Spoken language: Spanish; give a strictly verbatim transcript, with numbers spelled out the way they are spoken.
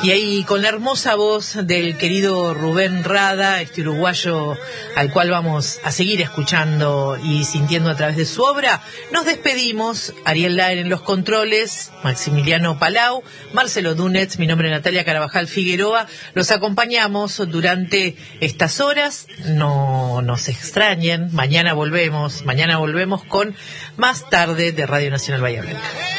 Y ahí con la hermosa voz del querido Rubén Rada, este uruguayo al cual vamos a seguir escuchando y sintiendo a través de su obra, nos despedimos. Ariel Laer en los controles, Maximiliano Palau, Marcelo Dunetz, mi nombre es Natalia Carabajal Figueroa. Los acompañamos durante estas horas. No nos extrañen, mañana volvemos, mañana volvemos con más tarde de Radio Nacional Bahía Blanca.